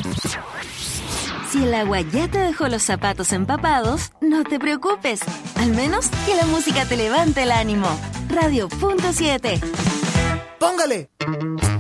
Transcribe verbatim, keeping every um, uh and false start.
Si el agua ya te dejó los zapatos empapados, no te preocupes. Al menos que la música te levante el ánimo. Radio Punto siete. ¡Póngale!